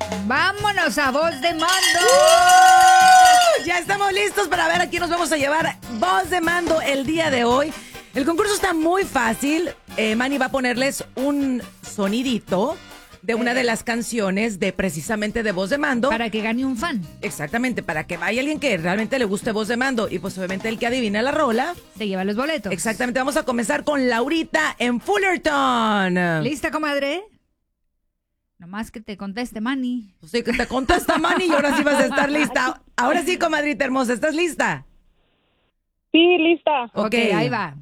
Vámonos a Voz de Mando. Ya estamos listos para ver a quién nos vamos a llevar Voz de Mando el día de hoy. El concurso está muy fácil. Manny va a ponerles un sonidito de una de las canciones de precisamente de Voz de Mando. Para que gane un fan. Exactamente, para que vaya alguien que realmente le guste Voz de Mando. Y pues obviamente el que adivina la rola se lleva los boletos. Exactamente, vamos a comenzar con Laurita en Fullerton. ¿Lista, comadre? Nomás que te conteste, Manny. Sí, que te contesta, Manny, y ahora sí vas a estar lista. Ahora sí, comadrita hermosa, ¿estás lista? Sí, lista. Ok, ahí va.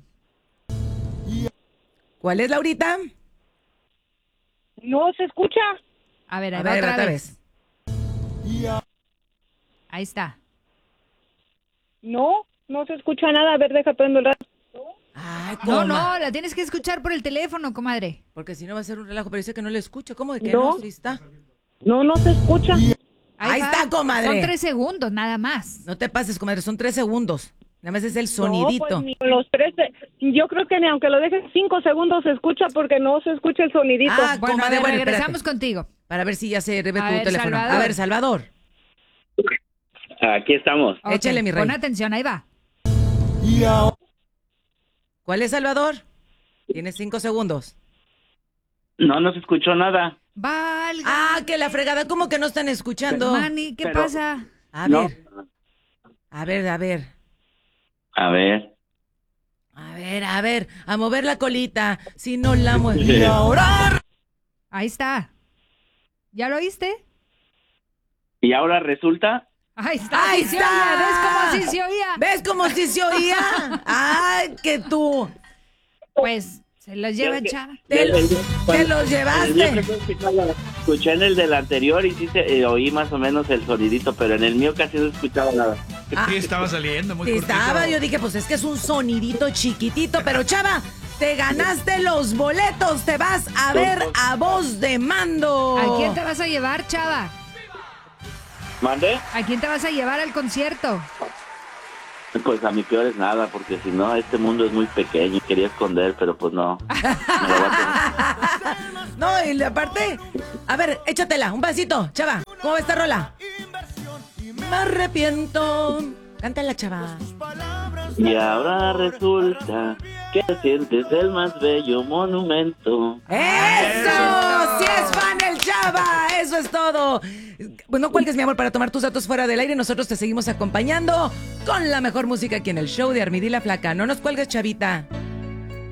¿Cuál es, Laurita? No se escucha. A ver, ahí va otra vez. Ahí está. No se escucha nada. A ver, deja prendo el radio. Ay, No, la tienes que escuchar por el teléfono, comadre. Porque si no va a ser un relajo, pero dice que no le escucha. ¿Cómo de que No. no? ¿Sí está? No se escucha. Ahí está, comadre. Son 3 segundos, nada más. No te pases, comadre, son 3 segundos. Nada más es el sonidito. No, pues ni con los 13. Yo creo que ni aunque lo dejes 5 segundos se escucha porque no se escucha el sonidito. Ah, Bueno, comadre, a ver, bueno, regresamos espérate. contigo. Para ver si ya se ve tu A ver, teléfono. Salvador. A ver, Salvador. Aquí estamos. Ok, Échale, mi rey. Pon atención, ahí va. ¿Cuál es, Salvador? Tienes 5 segundos. No se escuchó nada. Valga. Ah, que la fregada, ¿cómo que no están escuchando? Manny, ¿qué Pero- pasa? A No. ver. A ver. A ver. A ver, a mover la colita. Si no la mueves. Y ahora. Ahí está. ¿Ya lo oíste? Y ahora resulta. Ahí está. Ahí sí se está. oía, ¿ves cómo sí se oía? ¿Ves cómo sí se oía? Ay, que tú. Pues se los lleva Chava. Te los El día llevaste. que escuché en el del anterior y sí oí más o menos el sonidito, pero en el mío casi no escuchaba nada. Sí, estaba saliendo muy Sí, cortito. estaba, yo dije, pues es que es un sonidito chiquitito, pero Chava, te ganaste los boletos, te vas a ver a Voz de Mando. ¿A quién te vas a llevar, Chava? ¿Mande? ¿A quién te vas a llevar al concierto? Pues a mi peor es nada, porque si no, este mundo es muy pequeño. Quería esconder, pero pues no. Me lo voy a No, y aparte, a ver, échatela, un pasito, Chava, ¿cómo va esta rola? Me arrepiento. Cántala, Chava. Y ahora resulta que sientes el más bello monumento. ¡Eso! ¡Sí es fan el Chava! ¡Eso es todo! Pues no cuelgues, mi amor, para tomar tus datos fuera del aire. Nosotros te seguimos acompañando con la mejor música aquí en el show de Armida y la Flaca. No nos cuelgues, Chavita.